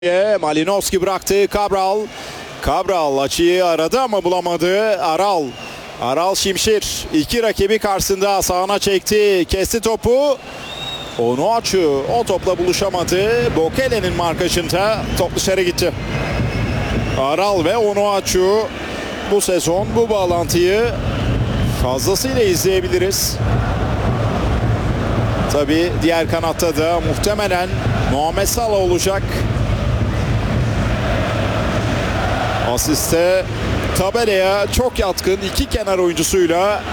Malinovski bıraktı. Cabral açıyı aradı ama bulamadı. Aral Şimşir. İki rakibi karşısında sağına çekti. Kesti topu. Onuachu o topla buluşamadı. Bokele'nin markajında top dışarı gitti. Aral ve Onuachu bu sezon bu bağlantıyı fazlasıyla izleyebiliriz. Tabii diğer kanatta da muhtemelen Muhammed Salah olacak. Asiste tabelaya çok yatkın iki kenar oyuncusuyla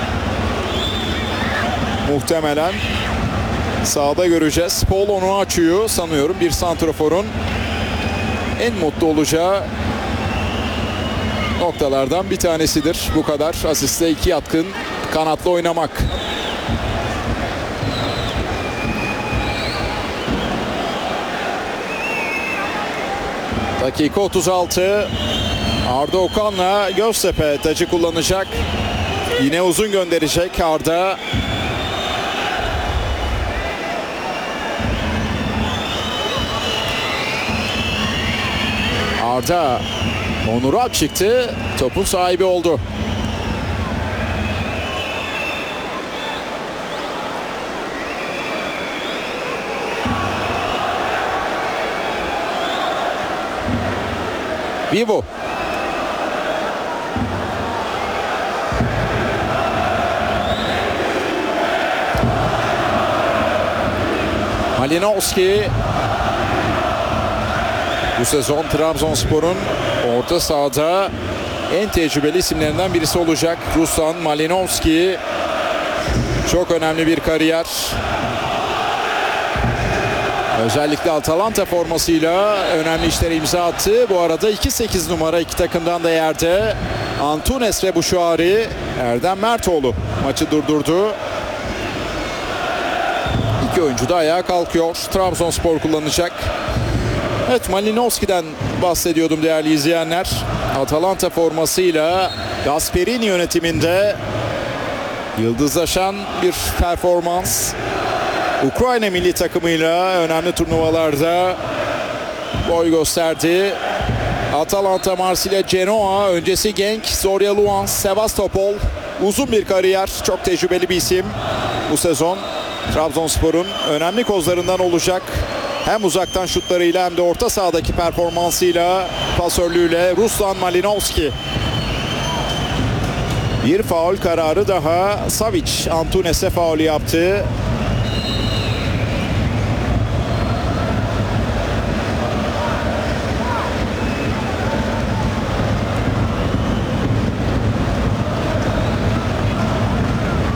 muhtemelen sahada göreceğiz. Paul Onuachu'yu sanıyorum bir santraforun en mutlu olacağı noktalardan bir tanesidir. Bu kadar asiste iki yatkın kanatla oynamak. Dakika 36. Arda Okan'la Göztepe tacı kullanacak. Yine uzun gönderecek Arda. Onur Alp çıktı. Topun sahibi oldu. Vivo. Malinovski bu sezon Trabzonspor'un orta sahada en tecrübeli isimlerinden birisi olacak. Ruslan Malinovski çok önemli bir kariyer. Özellikle Atalanta formasıyla önemli işlere imza attı. Bu arada 2-8 numara iki takımdan da yerde. Antunes ve Buşuari. Erdem Mertoğlu maçı durdurdu. İki oyuncu da ayağa kalkıyor. Trabzonspor kullanacak. Evet, Malinovski'den bahsediyordum değerli izleyenler. Atalanta formasıyla Gasperini yönetiminde yıldızlaşan bir performans. Ukrayna milli takımıyla önemli turnuvalarda boy gösterdi. Atalanta, Marsilya, Genoa, öncesi Genk, Zorya Luhansk, Sevastopol. Uzun bir kariyer, çok tecrübeli bir isim. Bu sezon Trabzonspor'un önemli kozlarından olacak. Hem uzaktan şutlarıyla hem de orta sahadaki performansıyla, pasörlüğüyle Ruslan Malinovski. Bir faul kararı daha. Savic Antunes'e faul yaptı.